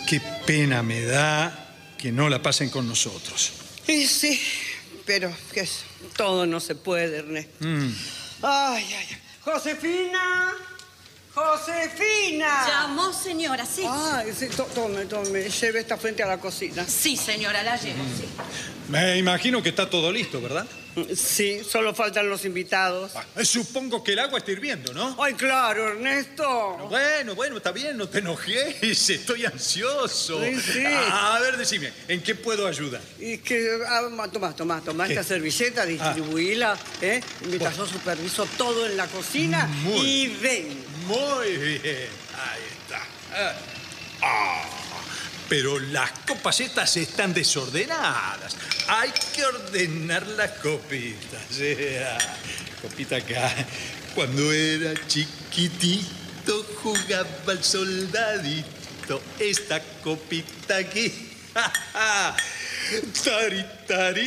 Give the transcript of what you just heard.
Qué pena me da que no la pasen con nosotros. Sí, pero todo no se puede, Ernesto. Ay, ay, ay. ¡Josefina! ¡Josefina! Llamó, señora, sí. Ay, sí, tome. Lleve esta frente a la cocina. Sí, señora, la llevo, sí. Me imagino que está todo listo, ¿verdad? Sí, solo faltan los invitados. Supongo que el agua está hirviendo, ¿no? Ay, claro, Ernesto. Bueno, está bien, no te enojes, estoy ansioso. Sí. A ver, decime, ¿en qué puedo ayudar? Y que, tomá esta servilleta, distribuíla, mientras yo superviso todo en la cocina y ven. Muy bien, ahí está. Pero las copas estas están desordenadas. Hay que ordenar las copitas. Copita acá. Cuando era chiquitito jugaba al soldadito. Esta copita aquí. Tari, tari.